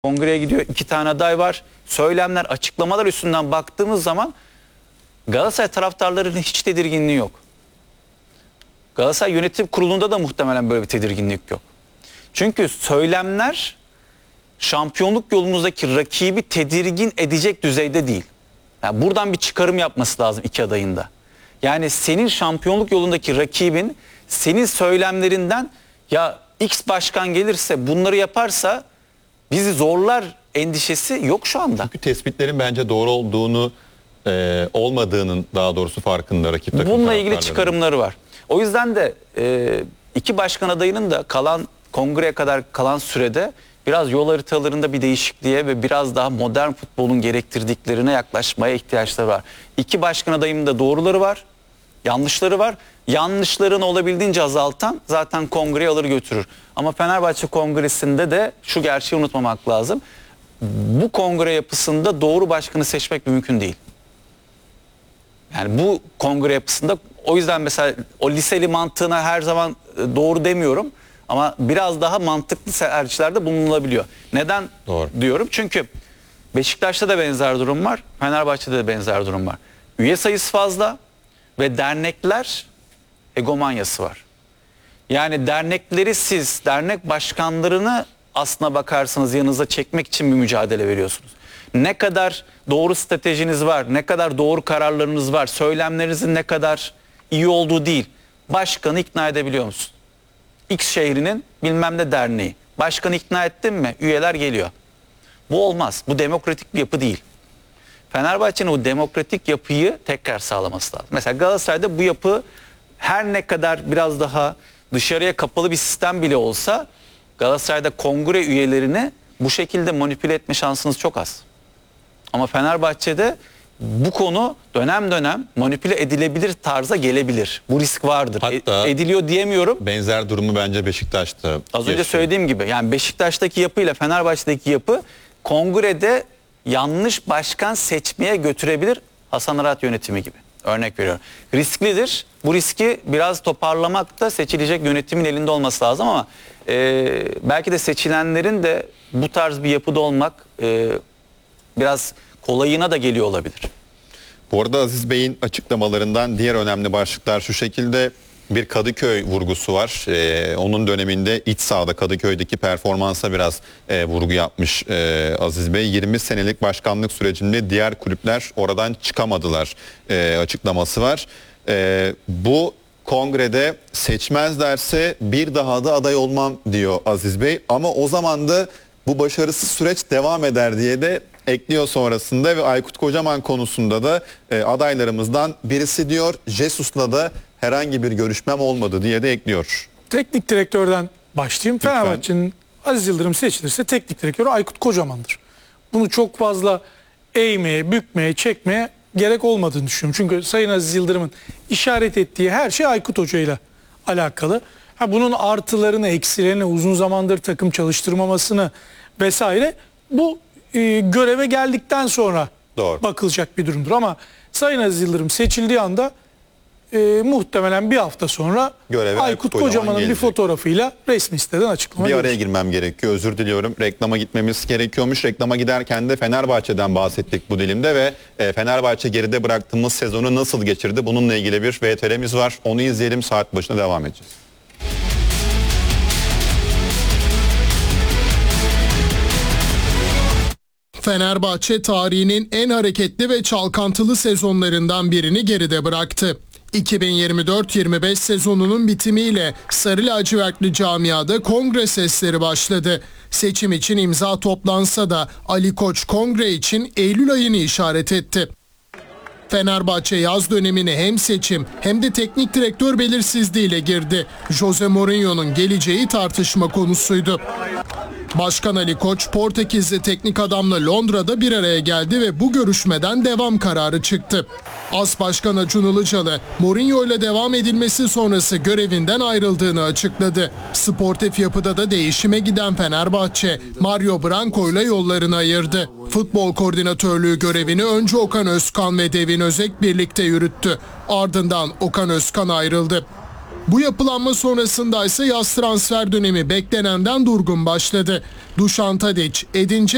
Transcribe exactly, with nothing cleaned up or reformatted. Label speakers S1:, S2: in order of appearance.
S1: Kongreye gidiyor. İki tane aday var. Söylemler, açıklamalar üstünden baktığımız zaman Galatasaray taraftarlarının hiç tedirginliği yok. Galatasaray Yönetim Kurulu'nda da muhtemelen böyle bir tedirginlik yok. Çünkü söylemler şampiyonluk yolumuzdaki rakibi tedirgin edecek düzeyde değil. Yani buradan bir çıkarım yapması lazım iki adayın da. Yani senin şampiyonluk yolundaki rakibin senin söylemlerinden ya X başkan gelirse bunları yaparsa bizi zorlar endişesi yok şu anda.
S2: Çünkü tespitlerin bence doğru olduğunu e, olmadığının daha doğrusu farkında rakip takım.
S1: Bununla ilgili çıkarımları var. O yüzden de e, iki başkan adayının da kalan kongreye kadar kalan sürede biraz yol haritalarında bir değişikliğe ve biraz daha modern futbolun gerektirdiklerine yaklaşmaya ihtiyaçları var. İki başkan adayının da doğruları var, yanlışları var. Yanlışlarını olabildiğince azaltan zaten kongreye alır götürür. Ama Fenerbahçe Kongresi'nde de şu gerçeği unutmamak lazım. Bu kongre yapısında doğru başkanı seçmek mümkün değil. Yani bu kongre yapısında o yüzden mesela o liseli mantığına her zaman doğru demiyorum. Ama biraz daha mantıklı tercihlerde bulunulabiliyor. Neden doğru diyorum? Çünkü Beşiktaş'ta da benzer durum var. Fenerbahçe'de de benzer durum var. Üye sayısı fazla ve dernekler egomanyası var. Yani dernekleri siz, dernek başkanlarını aslına bakarsanız yanınıza çekmek için bir mücadele veriyorsunuz. Ne kadar doğru stratejiniz var, ne kadar doğru kararlarınız var, söylemlerinizin ne kadar iyi olduğu değil. Başkanı ikna edebiliyor musun? X şehrinin bilmem ne derneği. Başkanı ikna ettin mi? Üyeler geliyor. Bu olmaz. Bu demokratik bir yapı değil. Fenerbahçe'nin o demokratik yapıyı tekrar sağlaması lazım. Mesela Galatasaray'da bu yapı her ne kadar biraz daha dışarıya kapalı bir sistem bile olsa Galatasaray'da kongre üyelerini bu şekilde manipüle etme şansınız çok az. Ama Fenerbahçe'de bu konu dönem dönem manipüle edilebilir tarza gelebilir. Bu risk vardır.
S2: Hatta
S1: ediliyor diyemiyorum.
S2: Benzer durumu bence Beşiktaş'ta
S1: Az
S2: yaşıyor.
S1: önce söylediğim gibi yani Beşiktaş'taki yapıyla Fenerbahçe'deki yapı kongrede yanlış başkan seçmeye götürebilir. Hasan Arat yönetimi gibi. Örnek veriyorum. Risklidir. Bu riski biraz toparlamak da seçilecek yönetimin elinde olması lazım ama e, belki de seçilenlerin de bu tarz bir yapıda olmak e, biraz kolayına da geliyor olabilir.
S2: Bu arada Aziz Bey'in açıklamalarından diğer önemli başlıklar şu şekilde: bir Kadıköy vurgusu var. Ee, onun döneminde iç sahada Kadıköy'deki performansa biraz e, vurgu yapmış e, Aziz Bey. yirmi senelik başkanlık sürecinde diğer kulüpler oradan çıkamadılar e, açıklaması var. E, bu kongrede seçmezlerse bir daha da aday olmam diyor Aziz Bey. Ama o zaman da bu başarısız süreç devam eder diye de ekliyor sonrasında ve Aykut Kocaman konusunda da e, adaylarımızdan birisi diyor. Jesus'la da herhangi bir görüşmem olmadı diye de ekliyor.
S3: Teknik direktörden başlayayım. Fenerbahçe'nin Aziz Yıldırım seçilirse teknik direktörü Aykut Kocaman'dır. Bunu çok fazla eğmeye, bükmeye, çekmeye gerek olmadığını düşünüyorum. Çünkü Sayın Aziz Yıldırım'ın işaret ettiği her şey Aykut Hoca ile alakalı. Ha, bunun artılarını, eksilerini, uzun zamandır takım çalıştırmamasını vesaire bu e, göreve geldikten sonra Doğru. bakılacak bir durumdur. Ama Sayın Aziz Yıldırım seçildiği anda e, muhtemelen bir hafta sonra Göreve Aykut Kocaman'ın bir fotoğrafıyla resmi siteden açıklama
S2: Bir
S3: gelecek.
S2: araya girmem gerekiyor. Özür diliyorum. Reklama gitmemiz gerekiyormuş. Reklama giderken de Fenerbahçe'den bahsettik bu dilimde ve e, Fenerbahçe geride bıraktığımız sezonu nasıl geçirdi? Bununla ilgili bir V T R'miz var. Onu izleyelim. Saat başına devam edeceğiz.
S4: Fenerbahçe tarihinin en hareketli ve çalkantılı sezonlarından birini geride bıraktı. iki bin yirmi dört yirmi beş sezonunun bitimiyle Sarı Lacivertli camiada kongre sesleri başladı. Seçim için imza toplansa da Ali Koç kongre için Eylül ayını işaret etti. Fenerbahçe yaz dönemine hem seçim hem de teknik direktör belirsizliğiyle girdi. Jose Mourinho'nun geleceği tartışma konusuydu. Başkan Ali Koç, Portekizli teknik adamla Londra'da bir araya geldi ve bu görüşmeden devam kararı çıktı. As Başkan Acun Ilıcalı, Mourinho ile devam edilmesi sonrası görevinden ayrıldığını açıkladı. Sportif yapıda da değişime giden Fenerbahçe, Mario Branco ile yollarını ayırdı. Futbol koordinatörlüğü görevini önce Okan Özkan ve Devin Özek birlikte yürüttü. Ardından Okan Özkan ayrıldı. Bu yapılanma sonrasında ise yaz transfer dönemi beklenenden durgun başladı. Dušan Tadić, Edin